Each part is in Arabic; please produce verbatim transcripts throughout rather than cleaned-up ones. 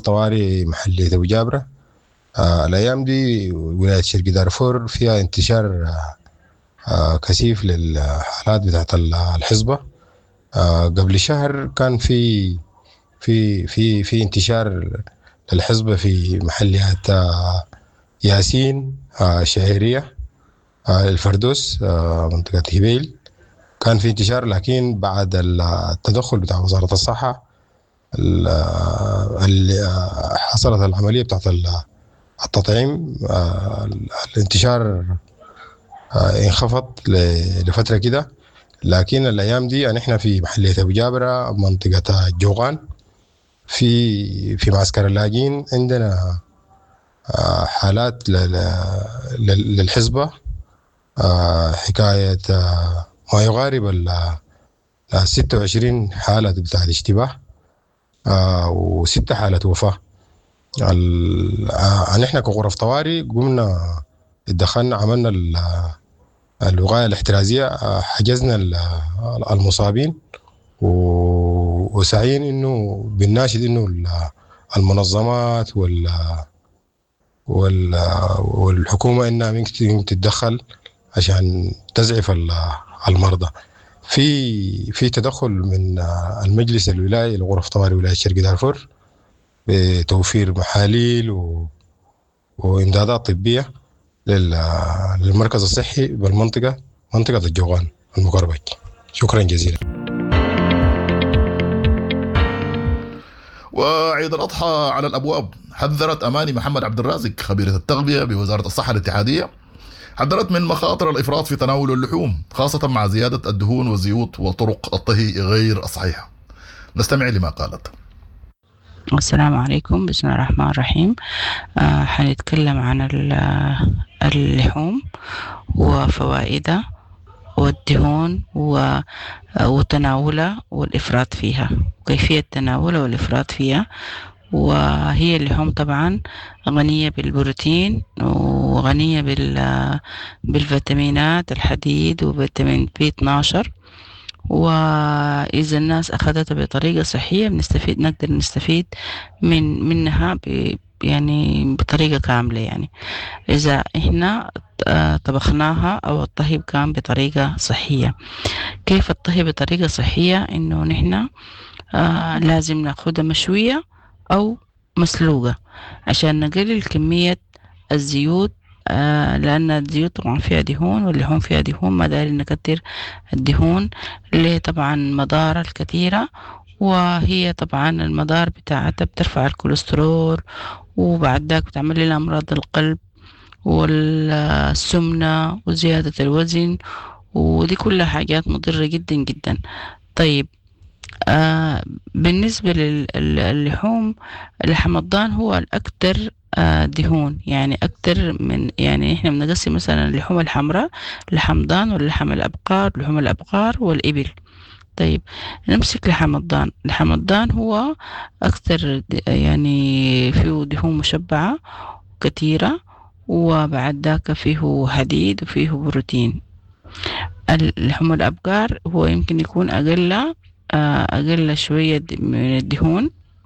غرف طوارئ محلية أبو جابرة. آه الأيام دي ولاية شرق دارفور فيها انتشار آه كثيف للحالات بتاعت الحصبة. آه قبل شهر كان في في في في انتشار للحصبة في محليات آه ياسين، آه شهرية، آه الفردوس، آه منطقة هبيل، كان في انتشار. لكن بعد التدخل بتاع وزارة الصحة اللي حصلت العملية بتاعت التطعيم، الانتشار انخفض لفترة كده. لكن الأيام دي يعني احنا في محلية أبو جابرة منطقة الجوغان في في معسكر اللاجئين عندنا حالات للحصبة، حكاية ما يقارب ال ستة وعشرين حالة بتاعت اشتباه وستة حالات وفاة. يعني احنا كغرف طوارئ قمنا اتدخلنا، عملنا الوقاية الاحترازية، حجزنا المصابين وسعين انه بالناشد انه المنظمات وال والحكومة انها ممكن تتدخل عشان تزعف المرضى. في في تدخل من المجلس الولايي لغرف طوارئ ولاية شرق دارفور بتوفير محاليل و... وإمدادات طبية للمركز الصحي بالمنطقة، منطقة الجوغان المقربج. شكرا جزيلا. وعيد الأضحى على الأبواب. حذرت أماني محمد عبد الرازق خبيرة التغذية بوزارة الصحة الاتحادية، حذرت من مخاطر الإفراط في تناول اللحوم خاصة مع زيادة الدهون والزيوت وطرق الطهي غير الصحيحة. نستمع لما قالت. السلام عليكم، بسم الله الرحمن الرحيم. آه حنتكلم عن اللحوم وفوائدها والدهون وتناولها والإفراط فيها، وكيفية تناولها والإفراط فيها. وهي اللحوم طبعا غنية بالبروتين وغنية بالفيتامينات الحديد وفيتامين بي اثناشر، وإذا الناس أخذتها بطريقة صحية بنستفيد نقدر نستفيد من منها ب يعني بطريقة كاملة. يعني إذا إحنا طبخناها أو الطهي كان بطريقة صحية. كيف الطهي بطريقة صحية؟ إنه نحن آه لازم ناخدها مشوية أو مسلوقة عشان نقلل كمية الزيوت، آه لأن الزيوت طبعا فيها دهون واللحوم فيها دهون، ما داري نكتر الدهون اللي طبعا مضار الكثيرة. وهي طبعا المضار بتاعتها بترفع الكوليسترول، وبعد ذلك بتعمل لنا أمراض القلب والسمنة وزيادة الوزن، ودي كلها حاجات مضرة جدا جدا. طيب آه بالنسبة للحوم، لحم الضان هو الأكثر آه دهون، يعني أكثر من يعني إحنا بنقسم مثلا اللحوم الحمراء لحم ضان واللحم الأبقار، لحوم الأبقار والإبل. طيب نمسك لحم الضان. لحم الضان هو أكثر يعني فيه دهون مشبعة كثيرة، وبعد ذاك فيه حديد وفيه بروتين. اللحوم الأبقار هو يمكن يكون أقل أقل شوية من الدهون،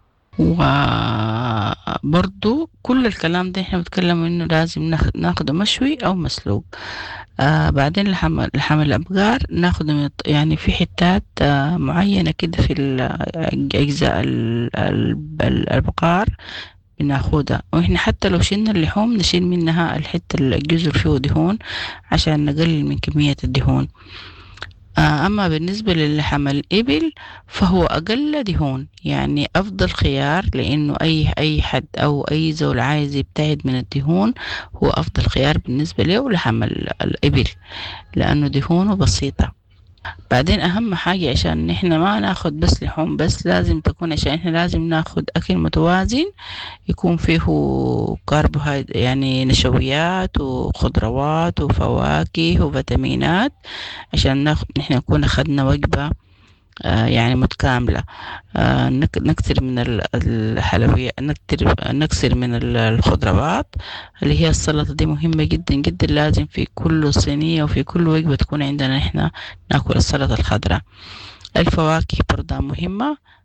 وبرضو كل الكلام ده احنا بنتكلم انه لازم ناخده مشوي او مسلوق. آه بعدين لحم لحم الابقار ناخده من يعني في حتات آه معينة كده في اجزاء الابقار بناخدها، واحنا حتى لو شلنا اللحوم نشيل منها الحتة الجزء فيه دهون عشان نقلل من كمية الدهون. أما بالنسبة للحم الإبل فهو أقل دهون، يعني أفضل خيار، لأنه أي أي حد أو أي زول عايز يبتعد من الدهون هو أفضل خيار بالنسبة له لحم الإبل، لأنه دهونه بسيطة. بعدين أهم حاجة عشان نحن ما ناخد بس لحوم بس، لازم تكون عشان إحنا لازم ناخد أكل متوازن يكون فيه كربوهيدرات يعني نشويات وخضروات وفواكه وفيتامينات، عشان ناخد نحن نكون أخدنا وجبة آه يعني متكاملة. آه نكثر من الحلويات، نكثر نكثر من الخضروات اللي هي السلطة، دي مهمة جدا جدا، لازم في كل صينية وفي كل وجبة تكون عندنا نحن ناكل السلطة الخضراء. الفواكه برضه مهمة،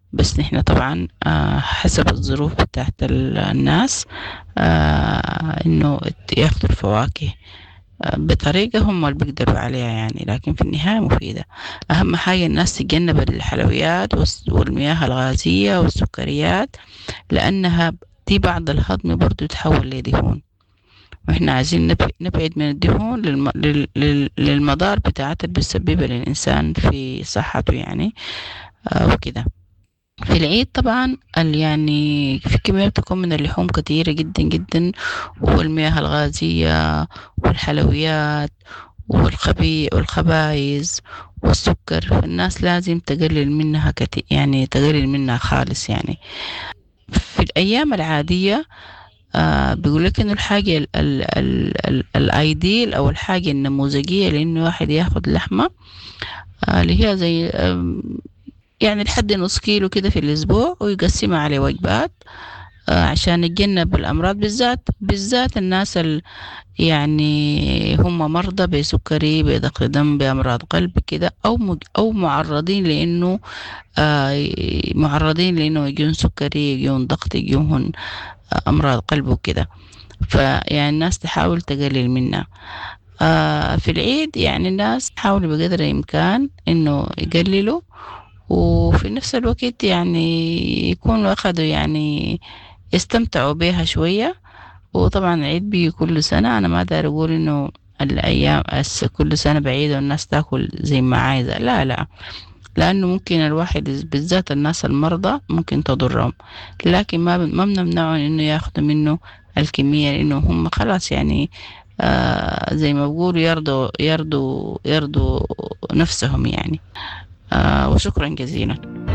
بس نحن طبعا آه حسب الظروف بتاعت الناس آه إنه ياخدوا الفواكه بطريقة هم اللي بيقدروا عليها يعني، لكن في النهاية مفيدة. أهم حاجة الناس تتجنب الحلويات والمياه الغازية والسكريات، لأنها دي بعد الهضم برضو تحول لدهون، وإحنا عايزين نبعد من الدهون للم... لل... للمضار بتاعتها اللي بتسببها للإنسان في صحته يعني آه وكده. في العيد طبعا يعني في كمية بتكون من اللحوم كثيرة جدا جدا، والمياه الغازية والحلويات والخبي والخبايز والسكر، الناس لازم تقلل منها كتير يعني، تقلل منها خالص يعني. في الأيام العادية آه بيقول لك إنه الحاجة ال ال ال ال الأيديل أو الحاجة النموذجية لإنه واحد ياخد لحمة آه اللي هي زي آه يعني لحد نص كيلو كده في الأسبوع، ويقسمها على وجبات آه عشان يتجنب الأمراض، بالذات بالذات الناس ال يعني هم مرضى بسكري بضغط دم بأمراض قلب كده، أو مج أو معرضين لأنه آه معرضين لأنه يجون سكري يجون ضغط يجون آه أمراض قلب وكده. فيعني الناس تحاول تقلل منها. آه في العيد يعني الناس تحاول بقدر الإمكان إنه يقللوا، وفي نفس الوقت يعني يكونوا أخذوا يعني يستمتعوا بها شوية. وطبعا العيد بيجي كل سنة، أنا ما دار أقول إنه الأيام كل سنة بعيدة والناس تاكل زي ما عايزة، لا لا، لأنه ممكن الواحد بالذات الناس المرضى ممكن تضرهم، لكن ما ما بنمنعهم إنه ياخدوا منه الكمية، لأنه هم خلاص يعني آه زي ما بقولوا يرضوا يرضوا يرضوا نفسهم يعني. آه وشكرا جزيلا.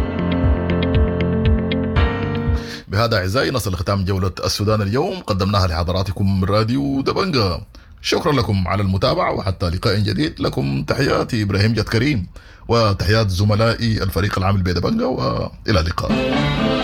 بهذا أعزائي نصل لختام جولة السودان اليوم، قدمناها لحضراتكم من راديو دبنجة. شكرا لكم على المتابعة، وحتى لقاء جديد. لكم تحياتي إبراهيم جد كريم، وتحيات زملائي الفريق العامل بدبنجة، وإلى اللقاء.